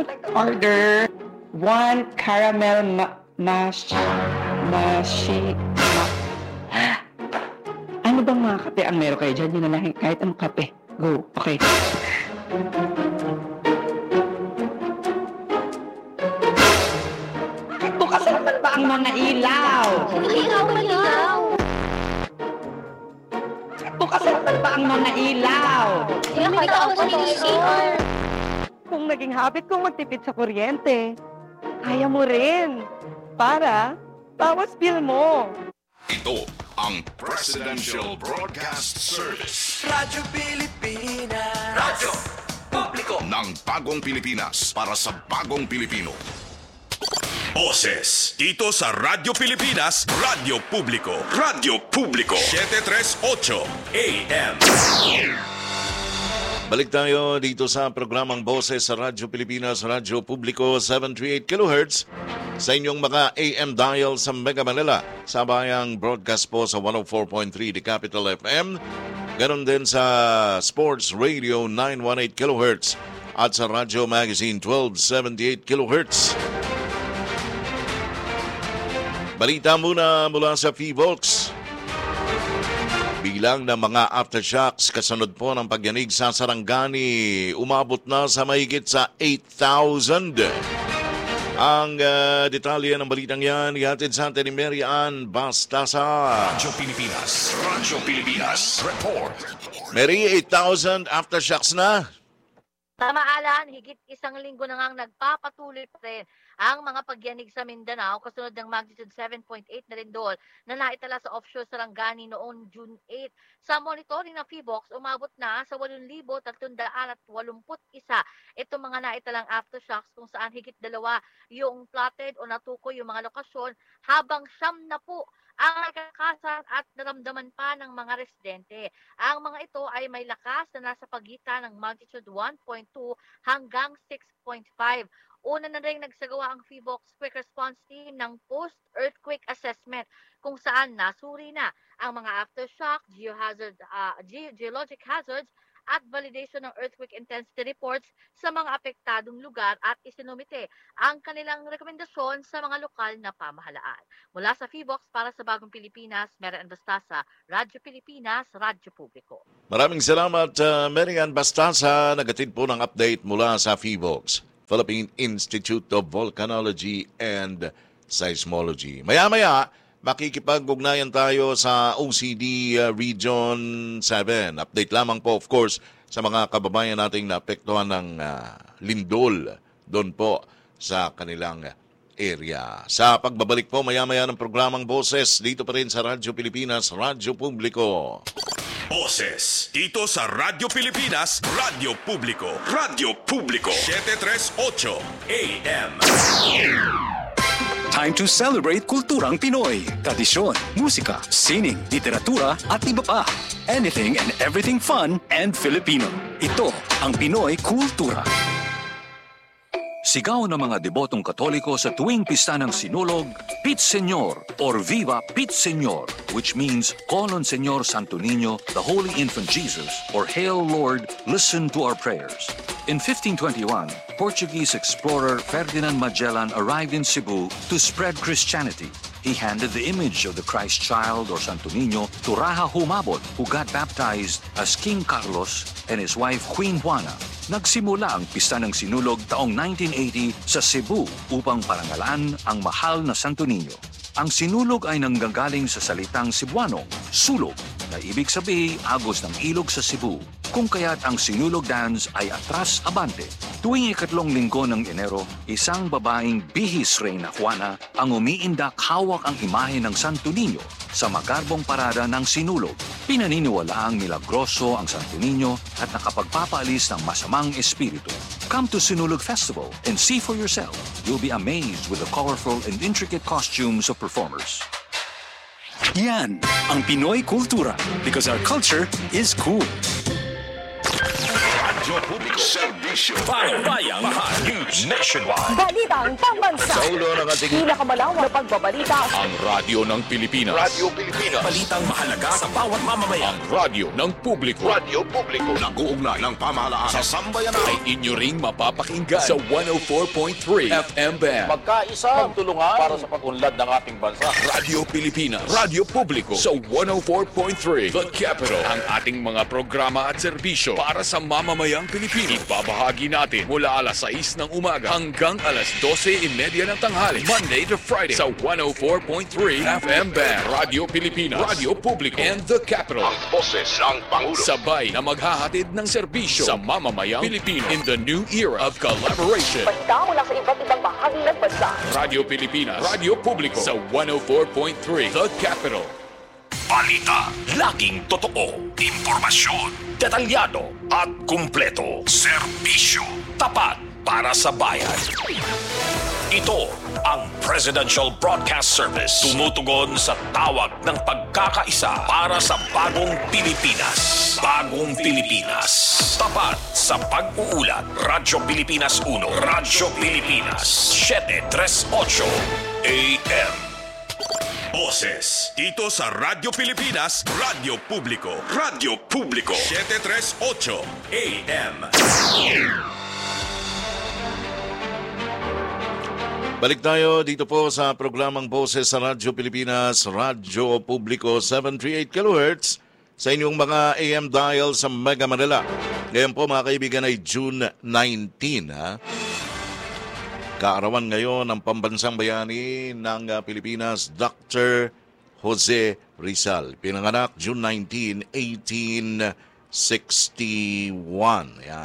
Order one caramel ano bang mga kape ang meron kayo dyan? Yun na lang, kahit anong kape. Go, okay. Bukas naman ba ang mga ilaw? Ilaw ba ilaw? Bukas naman ba ang mga ilaw? Nakita ako sa CR. Kung naging habit kong magtipid sa kuryente, kaya mo rin. Para bawas bill mo. Ito ang Presidential Broadcast Service. Radyo Pilipinas. Radyo Publiko ng Bagong Pilipinas para sa Bagong Pilipino. Boses dito sa Radyo Pilipinas, Radyo Publiko. Radyo Publiko 738 AM. Balik tayo dito sa programang Boses sa Radyo Pilipinas, Radyo Publiko 738 kHz sa inyong mga AM dial sa Mega Manila. Sabayang broadcast po sa 104.3 The Capital FM. Ganon din sa Sports Radio 918 kHz at sa Radyo Magazine 1278 kHz. Balita muna mula sa Feebox. Bilang ng mga aftershocks kasunod po ng pagyanig sa Sarangani, umabot na sa mahigit sa 8,000. Ang detalye ng balitang yan, ihatid sa atin ni Mary Ann Bastasa. Radyo Pilipinas, Radyo Pilipinas, report. Mary, 8,000 aftershocks na? Tama, Alan, higit isang linggo na ngang nagpapatuloy pa rin ang mga pagyanig sa Mindanao kasunod ng magnitude 7.8 na lindol na naitala sa offshore Sarangani noong June 8. Sa monitoring ng Feebox, umabot na sa 8,381 itong mga naitalang aftershocks kung saan higit dalawa yung plotted o natukoy yung mga lokasyon habang 10 na po ang nakakasan at naramdaman pa ng mga residente. Ang mga ito ay may lakas na nasa pagitan ng magnitude 1.2 hanggang 6.5. Una na rin nagsagawa ang Feebox Quick Response Team ng post-earthquake assessment kung saan nasuri na ang mga aftershock, geologic hazards at validation ng earthquake intensity reports sa mga apektadong lugar at isinumite ang kanilang rekomendasyon sa mga lokal na pamahalaan. Mula sa Feebox para sa Bagong Pilipinas, Mary Ann Bastasa, Radyo Pilipinas, Radyo Publiko. Maraming salamat, Mary Ann Bastasa. Nagatid po ng update mula sa Feebox, Philippine Institute of Volcanology and Seismology. Maya-maya, makikipag-ugnayan tayo sa OCD Region 7. Update lamang po, of course, sa mga kababayan nating naapektuhan ng lindol doon po sa kanilang area. Sa pagbabalik po, maya-maya ng programang Boses, dito pa rin sa Radyo Pilipinas, Radyo Publiko. Boses dito sa Radyo Pilipinas, Radyo Publiko. Radyo Publiko 738 AM. Time to celebrate kulturang Pinoy. Tradisyon, musika, sining, literatura at iba pa. Anything and everything fun and Filipino. Ito ang Pinoy Kultura. Sigaw ng mga debotong Katoliko sa tuwing pista ng Sinulog, Pit Señor or Viva Pit Señor, which means Call on Señor Santo Niño, the Holy Infant Jesus, or Hail Lord, listen to our prayers. In 1521, Portuguese explorer Ferdinand Magellan arrived in Cebu to spread Christianity. He handed the image of the Christ child or Santo Niño to Raja Humabon, who got baptized as King Carlos and his wife Queen Juana. Nagsimula ang pista ng Sinulog taong 1980 sa Cebu upang parangalan ang mahal na Santo Niño. Ang Sinulog ay nanggagaling sa salitang Cebuano, sulog, na ibig sabihin agos ng ilog sa Cebu, kung kaya't ang Sinulog dance ay atras abante. Tuwing ikatlong linggo ng Enero, isang babaeng bihis Reyna Juana ang umiindak hawak ang imahe ng Santo Niño sa magarbong parada ng Sinulog. Pinaniniwalaang milagroso ang Santo Niño at nakapagpapaalis ng masamang espiritu. Come to Sinulog Festival and see for yourself. You'll be amazed with the colorful and intricate costumes of performers. Yan ang Pinoy Kultura, because our culture is cool. Radyo Publiko serbisyo. Bayang News Nationwide. Balitang pambansa. Sa ulo ng ating Pinakamalawak na pagbabalita. Ang radyo ng Pilipinas. Radyo Pilipinas. Balitang mahalaga sa bawat mamamayan. Ang radyo ng publiko. Radyo Publiko. Nag-uugnay ng pamahalaan. Sa sambayanan. Ay inyo ring mapapakinggan sa 104.3 FM band. magkaisa, magtulungan para sa pag-unlad ng ating bansa. Radyo Pilipinas. Radyo Publiko sa 104.3 The Capital. Ang ating mga programa at serbisyo para sa mamamayang Pilipino. Ibabahagi natin mula alas 6 ng umaga hanggang alas 12:30 ng tanghali. Monday to Friday sa 104.3 FM band. Radyo Pilipinas. Radyo Publiko and The Capital. Ang boses ng Pangulo. Sabay na maghahatid ng serbisyo sa mamamayang Pilipino in the new era of collaboration. Balita mula sa iba't ibang bahagi ng bansa. Radyo Pilipinas, Radyo Publiko sa 104.3 The Capital. Balita. Laging totoo. Impormasyon. Detalyado. At kumpleto. Serbisyo. Tapat para sa bayan. Ito ang Presidential Broadcast Service. Tumutugon sa tawag ng pagkakaisa para sa bagong Pilipinas. Bagong Pilipinas. Tapat sa pag-uulat. Radyo Pilipinas 1. Radyo Pilipinas 738 AM. Boses dito sa Radyo Pilipinas, Radyo Publiko. Radyo Publiko 738 AM. Balik tayo dito po sa programang Boses sa Radyo Pilipinas, Radyo Publiko 738 kHz sa inyong mga AM dial sa Mega Manila. Ngayon po mga kaibigan ay June 19. Kaarawan ngayon ng pambansang bayani ng Pilipinas, Dr. Jose Rizal. Pinanganak June 19, 1861. Yan.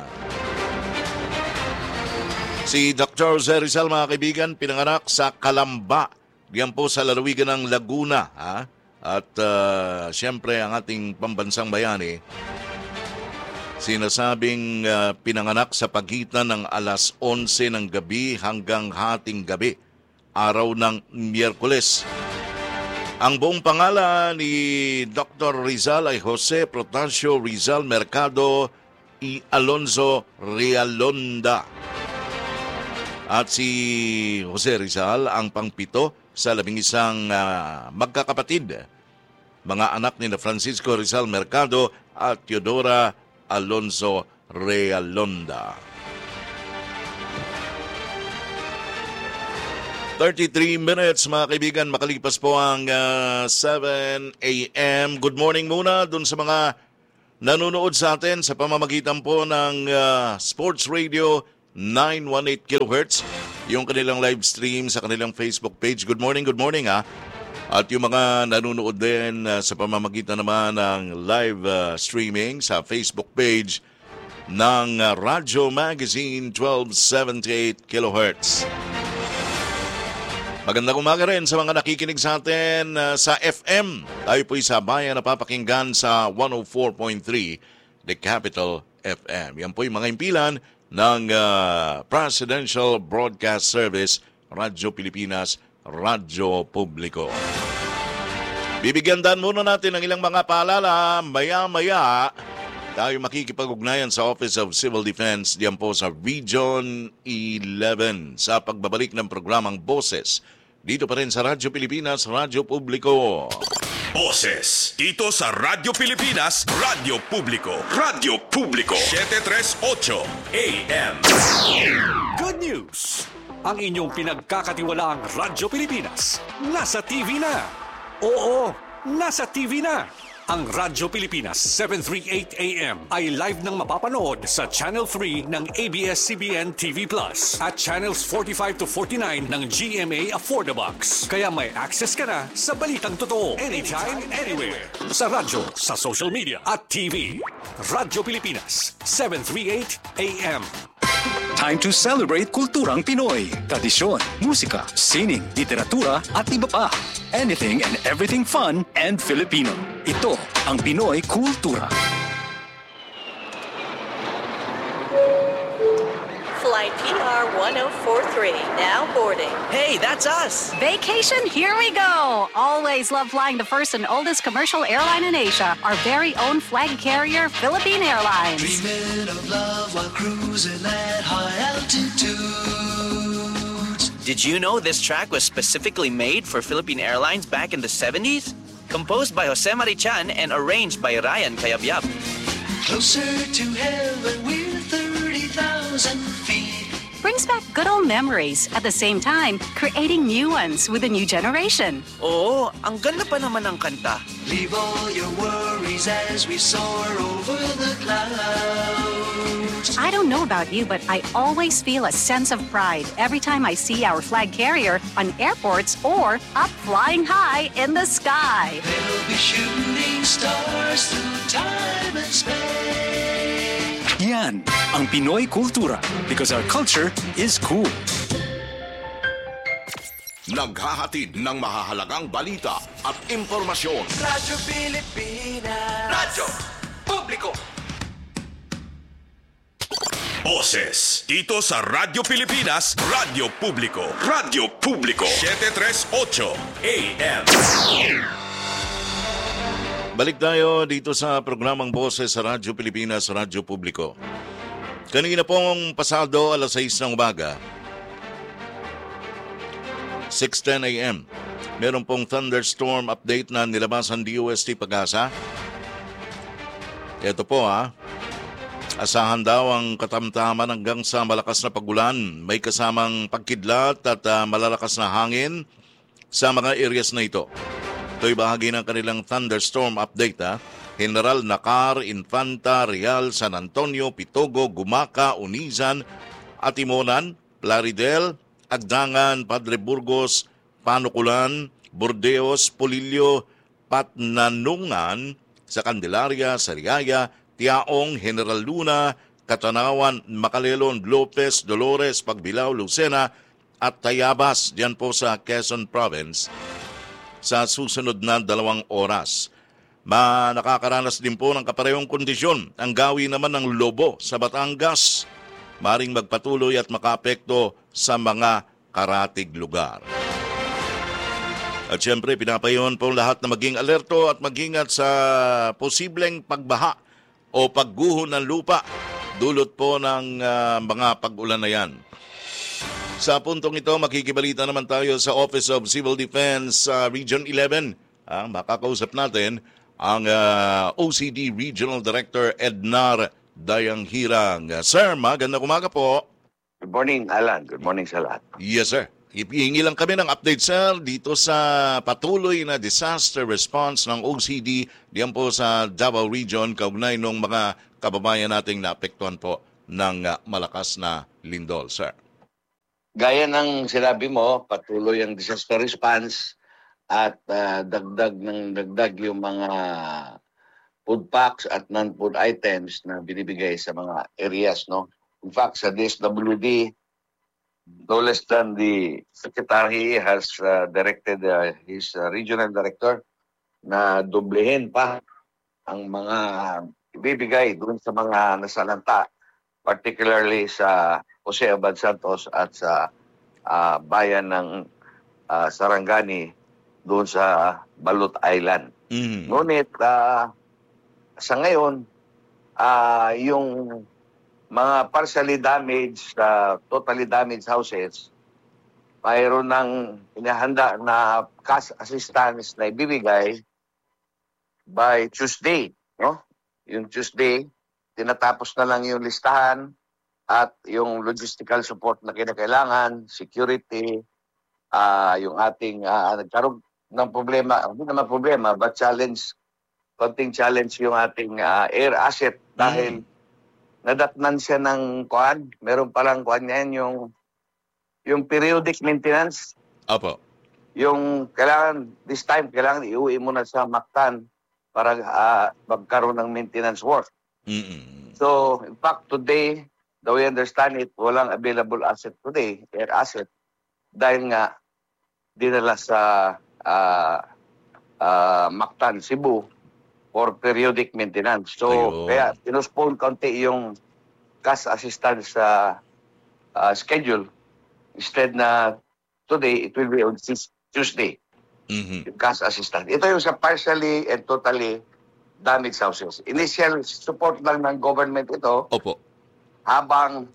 Si Dr. Jose Rizal, mga kaibigan, pinanganak sa Calamba. Diyan po sa lalawigan ng Laguna. At siyempre, ang ating pambansang bayani, sinasabing pinanganak sa pagitan ng alas 11 ng gabi hanggang hating gabi, araw ng Miyerkules. Ang buong pangalan ni Dr. Rizal ay Jose Protasio Rizal Mercado y Alonso Realonda. At si Jose Rizal ang pangpito sa 11 magkakapatid. Mga anak ni Francisco Rizal Mercado at Teodora Alonso Realonda. 33 minutes mga kaibigan, makalipas po ang 7 a.m. Good morning muna dun sa mga nanonood sa atin sa pamamagitan po ng Sports Radio 918 kHz, yung kanilang live stream sa kanilang Facebook page. Good morning ha. At yung mga nanonood din sa pamamagitan naman ng live streaming sa Facebook page ng Radyo Magazine 1278 kHz. Magandang umaga rin sa mga nakikinig sa atin sa FM. Tayo po'y sa bayan napapakinggan sa 104.3 The Capital FM. Yan po'y mga impilan ng Presidential Broadcast Service, Radyo Pilipinas, Radyo Publiko. Bibigyan dan muna natin ng ilang mga paalala. Maya-maya, tayo makikipag-ugnayan sa Office of Civil Defense diyan po sa Region 11 sa pagbabalik ng programang Boses. Dito pa rin sa Radyo Pilipinas, Radyo Publiko. Boses dito sa Radyo Pilipinas, Radyo Publiko. Radyo Publiko 738 AM. Good news! Ang inyong pinagkakatiwalaang Radyo Pilipinas nasa TV na. Oo, nasa TV na. Ang Radyo Pilipinas 738 AM ay live nang mapapanood sa Channel 3 ng ABS-CBN TV Plus at Channels 45 to 49 ng GMA Affordabox. Kaya may access ka na sa balitang totoo anytime, anywhere. Sa radyo, sa social media at TV. Radyo Pilipinas 738 AM. Time to celebrate kulturang Pinoy. Tradisyon, musika, sining, literatura at iba pa. Anything and everything fun and Filipino. Ito ang Pinoy Kultura. Flight PR 1043, now boarding. Hey, that's us. Vacation, here we go. Always love flying the first and oldest commercial airline in Asia, our very own flag carrier, Philippine Airlines. Dreaming of love while cruising at high altitudes. Did you know this track was specifically made for Philippine Airlines back in the 70s? Composed by Jose Marichan and arranged by Ryan Cayabyab. Closer to heaven with 30,000 feet. Brings back good old memories, at the same time, creating new ones with a new generation. Oo, ang ganda pa naman ng kanta. Leave all your worries as we soar over the clouds. I don't know about you, but I always feel a sense of pride every time I see our flag carrier on airports or up flying high in the sky. They'll be shooting stars through time and space. Yan ang Pinoy kultura because our culture is cool. Naghahatid ng mahahalagang balita at impormasyon. Radyo Pilipinas. Radyo Publiko. Boses dito sa Radyo Pilipinas, Radyo Publiko. Radyo Publiko 738 AM. Balik tayo dito sa programang Boses sa Radyo Pilipinas, Radyo Publiko. Kanina pong pasado, alas 6 ng umaga, 6:10 a.m. Meron pong thunderstorm update na nilabasan DOST Pag-asa. Ito po asahan daw ang katamtaman hanggang sa malakas na pagulan. May kasamang pagkidlat at malalakas na hangin sa mga areas na ito. Ito'y bahagi ng kanilang thunderstorm update. General Nakar, Infanta, Real, San Antonio, Pitogo, Gumaca, Unizan, Atimonan, Plaridel, Agdangan, Padre Burgos, Panukulan, Burdeos, Polillo, Patnanungan, sa Candelaria, Sariaya, Tiaong, General Luna, Katanawan, Macalelon, Lopez, Dolores, Pagbilao, Lucena at Tayabas diyan po sa Quezon Province sa susunod na 2 oras. Nakakaranas din po ng kaparehong kondisyon ang gawi naman ng Lobo sa Batangas. Maring magpatuloy at makaapekto sa mga karatig lugar. At siyempre, pinapayon po lahat na maging alerto at mag-ingat sa posibleng pagbaha o pagguho ng lupa dulot po ng mga pag-ulan na yan. Sa puntong ito, makikibalita naman tayo sa Office of Civil Defense Region 11. Makakausap natin ang OCD Regional Director Ednar Dayanghirang. Sir, magandang umaga po. Good morning, Alan. Good morning sa lahat. Yes, sir. Hihingi lang kami ng update, sir, dito sa patuloy na disaster response ng OCD diyan po sa Davao Region kaugnay ng mga kababayan nating naapektuhan po ng malakas na lindol, sir. Gaya ng sinabi mo, patuloy ang disaster response at dagdag yung mga food packs at non-food items na binibigay sa mga areas, no? In fact, sa DSWD, no less than the Secretary has directed his regional director na doblehin pa ang mga ibibigay doon sa mga nasalanta, particularly sa Jose Abad Santos at sa bayan ng Sarangani doon sa Balut Island. Mm-hmm. Ngunit sa ngayon, yung mga partially damaged, totally damaged houses, mayroon ng inahanda na cash assistance na ibibigay by Tuesday. No? Yung Tuesday, tinatapos na lang yung listahan at yung logistical support na kinakailangan, security, yung ating nagkaroon ng problema, hindi naman problema, but konting challenge yung ating air asset dahil nadatnan siya ng kuan. Meron palang kuan yan, yung periodic maintenance. Apo. Yung this time, kailangan iuwi mo na sa Mactan para magkaroon ng maintenance work. Mm-hmm. So, in fact, today, the way I understand it, walang available asset today, air asset, dahil nga dinala sa Mactan, Cebu, for periodic maintenance. So, kaya pinuspone kaunti yung cash assistance sa schedule. Instead na today, it will be on Tuesday. Yung cash assistance. Ito yung sa partially and totally damaged houses. Initial support lang ng government ito. Opo. Habang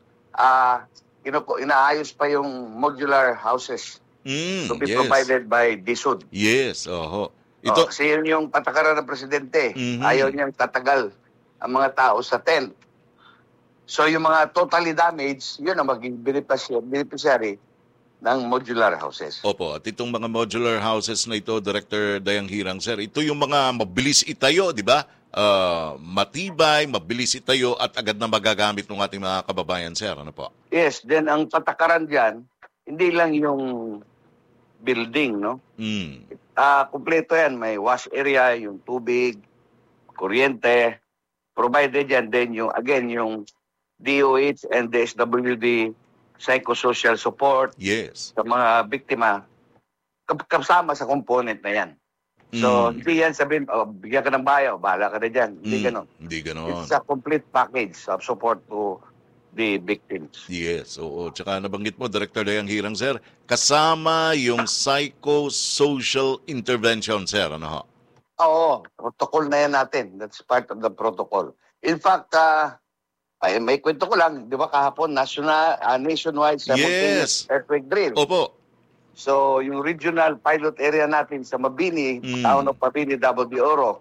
inaayos pa yung modular houses to be provided by DSUD. Yes, oho. Ito, kasi yun yung patakaran ng presidente. Ayaw niyang tatagal ang mga tao sa tent. So yung mga totally damaged, yun ang maging beneficiary ng modular houses. Opo, at itong mga modular houses na ito, Director Dayang Hirang, sir, ito yung mga mabilis itayo, di ba? Matibay, mabilis itayo at agad na magagamit ng ating mga kababayan, sir. Ano po? Yes, then ang patakaran dyan, hindi lang yung building, no? Kumpleto yan. May wash area, yung tubig, kuryente, provided yan. Then yung, again, yung DOH and DSWD psychosocial support sa mga biktima, kasama sa component na yan. So, hindi yan sabihin, bigyan ka ng bayaw, bahala ka na dyan. Hindi ganon. Hindi ganon. It's a complete package of support to the victims. Yes, oo. Tsaka nabanggit mo, Director Dayang Hirang, sir, kasama yung psychosocial intervention, sir. Ano ho? Oo, protocol na yan natin. That's part of the protocol. In fact, may kwento ko lang, di ba kahapon, nationwide simultaneous earthquake drill. Opo. So, yung regional pilot area natin sa Mabini, town of Mabini, Davao de Oro.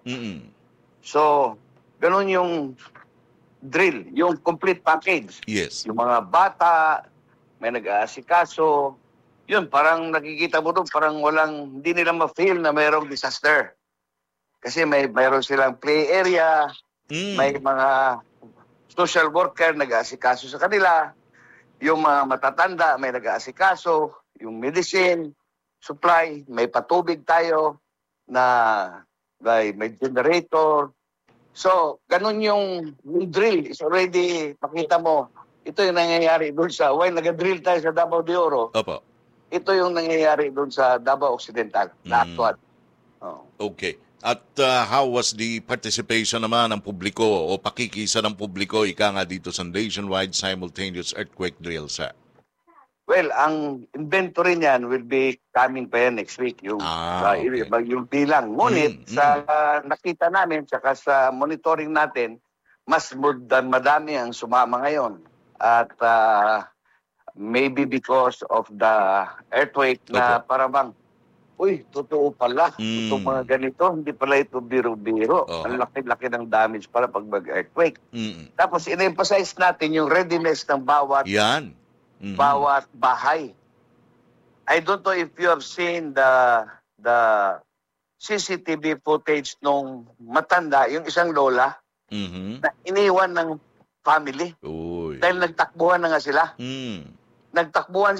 So, ganun yung drill, yung complete package. Yes. Yung mga bata, may nag-aasikaso, yun, parang nakikita mo doon, parang hindi nila ma-feel na mayroong disaster. Kasi mayroon silang play area, may mga social worker nag-aasikaso sa kanila, yung mga matatanda may nag-aasikaso, yung medicine, supply, may patubig tayo na may generator. So, ganun yung drill is already, makita mo, ito yung nangyayari doon sa, while nag-drill tayo sa Davao de Oro, opo, ito yung nangyayari doon sa Davao Occidental, na actual. Okay. At how was the participation naman ng publiko o pakikisa ng publiko ika nga dito sa nationwide simultaneous earthquake drill, sir? Well, ang inventory niyan will be coming pa yan next week, yung yung bilang. Ngunit sa nakita namin, saka sa monitoring natin, mas madami ang sumama ngayon. At maybe because of the earthquake na parang, uy, totoo pala. Itong mga ganito, hindi pala ito biro-biro. Ang laki-laki ng damage pala pag mag-earthquake. Tapos, in-emphasize natin yung readiness ng bawat bawat bahay. I don't know if you have seen the CCTV footage nung matanda, yung isang lola, na iniwan ng family. Dahil nagtakbuhan na nga sila. Nagtakbuhan